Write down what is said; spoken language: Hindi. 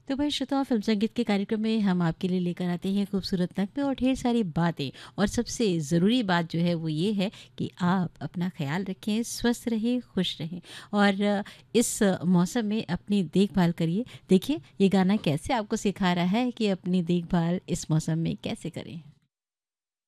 तो भाई श्रोताओं, फिल्म संगीत के कार्यक्रम में हम आपके लिए लेकर आते हैं खूबसूरत नगमे और ढेर सारी बातें। और सबसे ज़रूरी बात जो है वो ये है कि आप अपना ख्याल रखें, स्वस्थ रहें, खुश रहें और इस मौसम में अपनी देखभाल करिए। देखिए ये गाना कैसे आपको सिखा रहा है कि अपनी देखभाल इस मौसम में कैसे करें।